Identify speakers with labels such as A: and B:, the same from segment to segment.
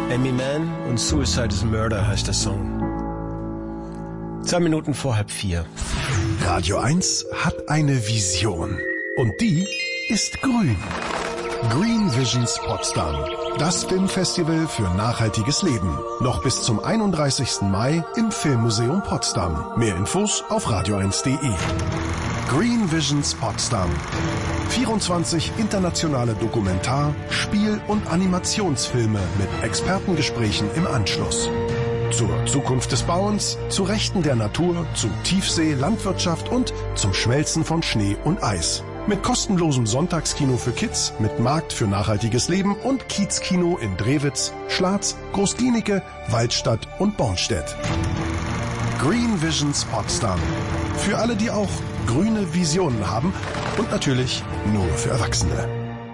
A: Amy Mann und Suicide is Murder heißt der Song. 2 Minuten vor 3:30.
B: Radio 1 hat eine Vision. Und die ist grün. Green Visions Potsdam. Das Filmfestival für nachhaltiges Leben. Noch bis zum 31. Mai im Filmmuseum Potsdam. Mehr Infos auf radio1.de. Green Visions Potsdam. 24 internationale Dokumentar-, Spiel- und Animationsfilme mit Expertengesprächen im Anschluss. Zur Zukunft des Bauens, zu Rechten der Natur, zu Tiefsee, Landwirtschaft und zum Schmelzen von Schnee und Eis. Mit kostenlosem Sonntagskino für Kids, mit Markt für nachhaltiges Leben und Kiezkino in Drewitz, Schlatz, Groß-Glienicke, Waldstadt und Bornstedt. Green Visions Potsdam. Für alle, die auch grüne Visionen haben und natürlich nur für Erwachsene.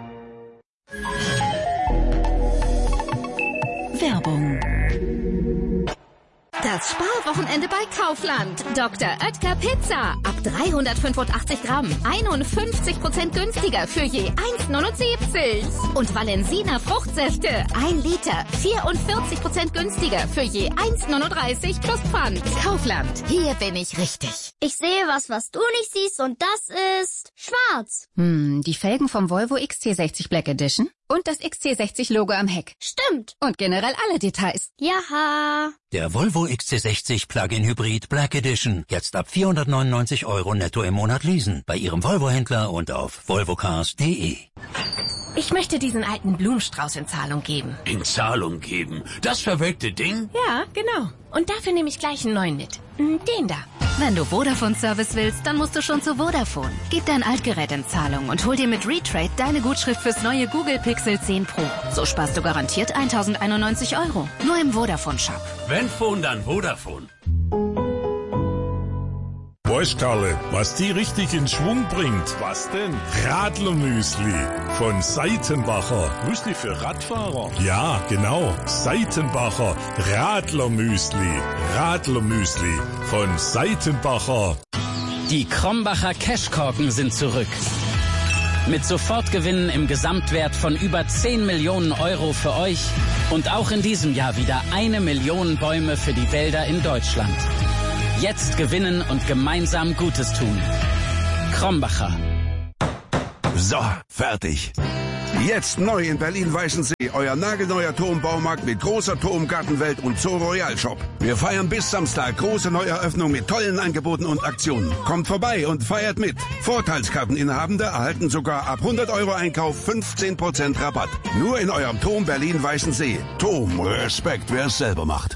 C: Werbung.
D: Das Sparwochenende bei Kaufland. Dr. Oetker Pizza. Ab 385 Gramm. 51% günstiger für je 1,79. Und Valensina Fruchtsäfte. 1 Liter. 44% günstiger für je 1,39 plus Pfand. Kaufland. Hier bin ich richtig.
E: Ich sehe was du nicht siehst und das ist schwarz.
F: Die Felgen vom Volvo XC60 Black Edition und das XC60-Logo am Heck.
E: Stimmt.
F: Und generell alle Details.
E: Jaha.
G: Der Volvo XC60 Plug-in Hybrid Black Edition. Jetzt ab 499 € netto im Monat leasen. Bei Ihrem Volvo-Händler und auf volvocars.de.
H: Ich möchte diesen alten Blumenstrauß in Zahlung geben.
I: In Zahlung geben? Das verwelkte Ding?
H: Ja, genau. Und dafür nehme ich gleich einen neuen mit. Den da.
F: Wenn du Vodafone-Service willst, dann musst du schon zu Vodafone. Gib dein Altgerät in Zahlung und hol dir mit Retrade deine Gutschrift fürs neue Google Pixel 10 Pro. So sparst du garantiert 1.091 €. Nur im Vodafone-Shop.
I: Wenn Phone, dann Vodafone.
J: Weißt Karle, was die richtig in Schwung bringt? Was denn? Radlermüsli von Seitenbacher. Müsli für Radfahrer? Ja, genau. Seitenbacher Radlermüsli. Radlermüsli von Seitenbacher.
K: Die Krombacher Cashkorken sind zurück. Mit Sofortgewinnen im Gesamtwert von über 10 Millionen € für euch und auch in diesem Jahr wieder 1 Million Bäume für die Wälder in Deutschland. Jetzt gewinnen und gemeinsam Gutes tun. Krombacher.
L: So, fertig. Jetzt neu in Berlin-Weißensee, euer nagelneuer Turmbaumarkt mit großer Turmgartenwelt und Zoo Royal Shop. Wir feiern bis Samstag große Neueröffnung mit tollen Angeboten und Aktionen. Kommt vorbei und feiert mit. Vorteilskarteninhabende erhalten sogar ab 100 € Einkauf 15% Rabatt. Nur in eurem Turm Berlin-Weißensee. Turm, Respekt, wer es selber macht.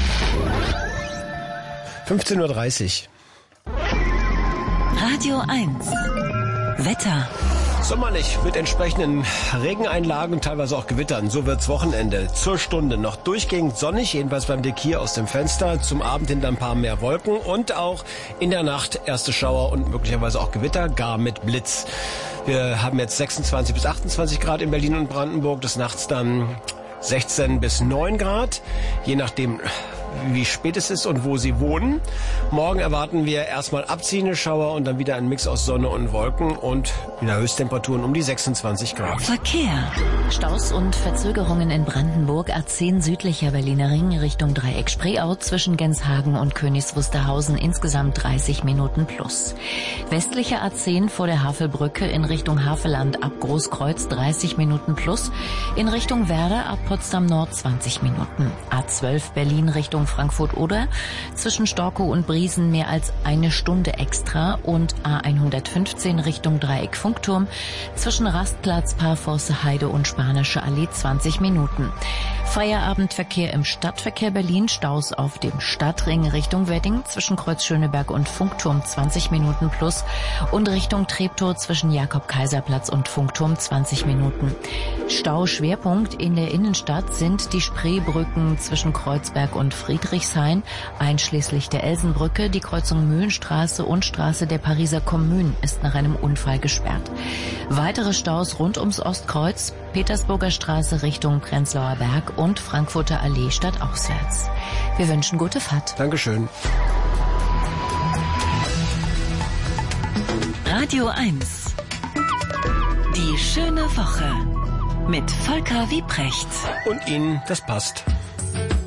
A: 15:30 Uhr.
C: Radio 1. Wetter.
A: Sommerlich mit entsprechenden Regeneinlagen und teilweise auch Gewittern. So wird's Wochenende. Zur Stunde noch durchgehend sonnig, jedenfalls beim Blick hier aus dem Fenster. Zum Abend hinter ein paar mehr Wolken und auch in der Nacht erste Schauer und möglicherweise auch Gewitter, gar mit Blitz. Wir haben jetzt 26 bis 28 Grad in Berlin und Brandenburg. Des Nachts dann 16 bis 9 Grad, je nachdem wie spät es ist und wo Sie wohnen. Morgen erwarten wir erstmal abziehende Schauer und dann wieder ein Mix aus Sonne und Wolken und wieder Höchsttemperaturen um die 26 Grad.
C: Verkehr. Staus und Verzögerungen in Brandenburg. A10 südlicher Berliner Ring Richtung Dreieck Spreeau zwischen Genshagen und Königs Wusterhausen insgesamt 30 Minuten plus. Westlicher A10 vor der Havelbrücke in Richtung Havelland ab Großkreuz 30 Minuten plus. In Richtung Werder ab Potsdam Nord 20 Minuten. A12 Berlin Richtung Frankfurt-Oder zwischen Storkow und Briesen mehr als eine Stunde extra und A115 Richtung Dreieck Funkturm zwischen Rastplatz, Parforce Heide und Spanische Allee 20 Minuten. Feierabendverkehr im Stadtverkehr Berlin, Staus auf dem Stadtring Richtung Wedding zwischen Kreuz Schöneberg und Funkturm 20 Minuten plus und Richtung Treptow zwischen Jakob-Kaiser-Platz und Funkturm 20 Minuten. Stauschwerpunkt in der Innenstadt sind die Spreebrücken zwischen Kreuzberg und Friedrichshain, einschließlich der Elsenbrücke. Die Kreuzung Mühlenstraße und Straße der Pariser Kommune ist nach einem Unfall gesperrt. Weitere Staus rund ums Ostkreuz, Petersburger Straße Richtung Prenzlauer Berg und Frankfurter Allee stadtauswärts. Wir wünschen gute Fahrt.
A: Dankeschön.
C: Radio 1. Die schöne Woche. mit Volker Wiebrecht.
A: Und Ihnen, das passt.